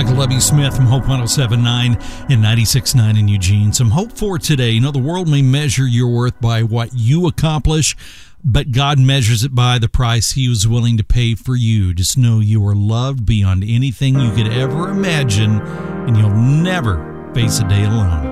Michael W. Smith from Hope 107.9 and 96.9 in Eugene. Some hope for today. You know, the world may measure your worth by what you accomplish, but God measures it by the price He was willing to pay for you. Just know you are loved beyond anything you could ever imagine, and you'll never face a day alone.